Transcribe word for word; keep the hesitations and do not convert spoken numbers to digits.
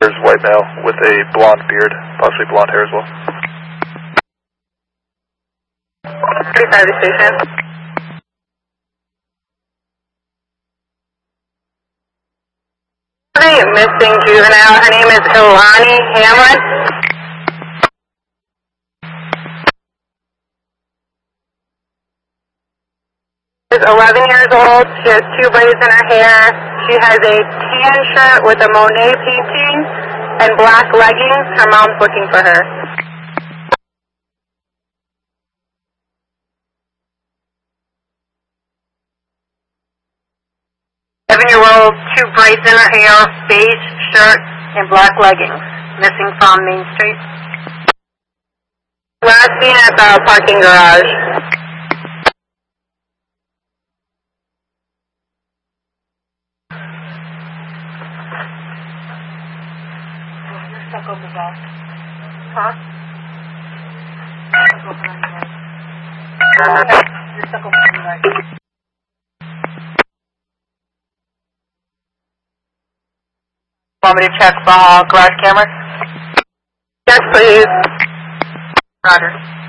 There's a white male with a blonde beard, possibly blonde hair as well. thirty-five to station. Missing juvenile. Her name is Ilani Hamlin. She's eleven years old. She has two braids in her hair. She has a tan shirt with a Monet painting and black leggings. Her mom's looking for her. Seven-year-old, two braids in her hair, beige shirt, and black leggings. Missing from Main Street. Last seen at the parking garage. You're stuck over the bus. Huh? You're stuck over the bus. Want me to check the uh, garage camera? Yes, please. Roger.